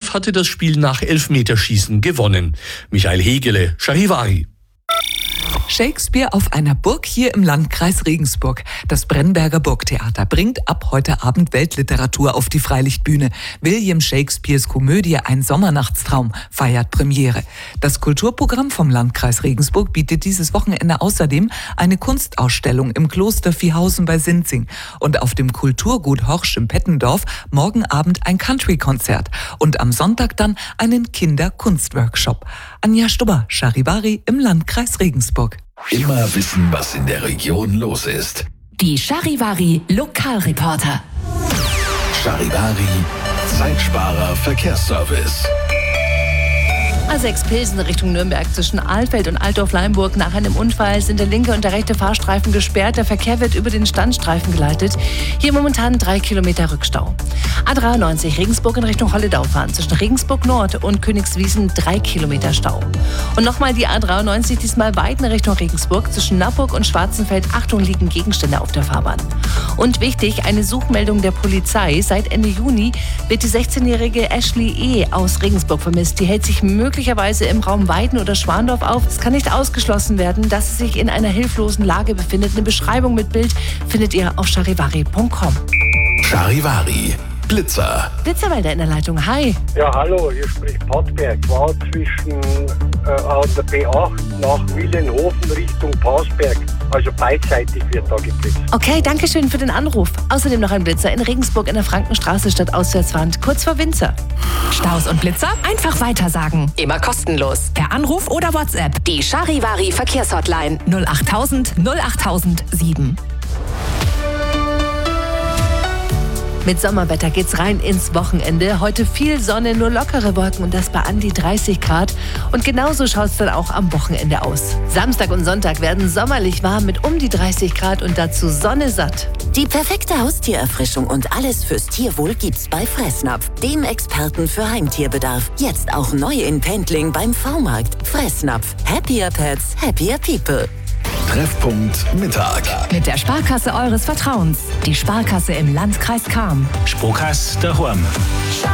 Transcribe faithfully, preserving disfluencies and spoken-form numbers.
Mannschaft hatte das Spiel nach Elfmeterschießen gewonnen. Michael Hegele, Charivari. Shakespeare auf einer Burg hier im Landkreis Regensburg. Das Brennberger Burgtheater bringt ab heute Abend Weltliteratur auf die Freilichtbühne. William Shakespeares Komödie Ein Sommernachtstraum feiert Premiere. Das Kulturprogramm vom Landkreis Regensburg bietet dieses Wochenende außerdem eine Kunstausstellung im Kloster Viehhausen bei Sinzing und auf dem Kulturgut Horsch im Pettendorf morgen Abend ein Country-Konzert und am Sonntag dann einen Kinder-Kunstworkshop. Anja Stubber, Charivari im Landkreis Regensburg. Immer wissen, was in der Region los ist. Die Charivari Lokalreporter. Charivari Zeitsparer Verkehrsservice. A sechs Pilsen Richtung Nürnberg zwischen Ahlfeld und Altdorf-Leimburg. Nach einem Unfall sind der linke und der rechte Fahrstreifen gesperrt. Der Verkehr wird über den Standstreifen geleitet. Hier momentan drei Kilometer Rückstau. A dreiundneunzig Regensburg in Richtung Holledau fahren. Zwischen Regensburg Nord und Königswiesen drei Kilometer Stau. Und nochmal die A dreiundneunzig, diesmal weit in Richtung Regensburg. Zwischen Nappburg und Schwarzenfeld, Achtung, liegen Gegenstände auf der Fahrbahn. Und wichtig, eine Suchmeldung der Polizei. Seit Ende Juni wird die sechzehnjährige Ashley E. aus Regensburg vermisst. Die hält sich möglicherweise im Raum Weiden oder Schwandorf auf. Es kann nicht ausgeschlossen werden, dass sie sich in einer hilflosen Lage befindet. Eine Beschreibung mit Bild findet ihr auf charivari punkt com. Charivari Blitzer. Blitzerwälder in der Leitung. Hi. Ja, hallo, hier spricht Pautberg. War zwischen äh, an der B acht nach Willenhofen Richtung Pausberg. Also beidseitig wird da geblitzt. Okay, danke schön für den Anruf. Außerdem noch ein Blitzer in Regensburg in der Frankenstraße statt Auswärtswand, kurz vor Winzer. Staus und Blitzer? Einfach weitersagen. Immer kostenlos. Per Anruf oder WhatsApp. Die Charivari Verkehrshotline null achttausend null achttausend sieben. Mit Sommerwetter geht's rein ins Wochenende. Heute viel Sonne, nur lockere Wolken und das bei an die dreißig Grad. Und genauso schaut's dann auch am Wochenende aus. Samstag und Sonntag werden sommerlich warm mit um die dreißig Grad und dazu Sonne satt. Die perfekte Haustiererfrischung und alles fürs Tierwohl gibt's bei Fressnapf, dem Experten für Heimtierbedarf. Jetzt auch neu in Pendling beim V-Markt. Fressnapf. Happier Pets, happier People. Treffpunkt Mittag. Mit der Sparkasse eures Vertrauens. Die Sparkasse im Landkreis Cham. Sparkasse daheim.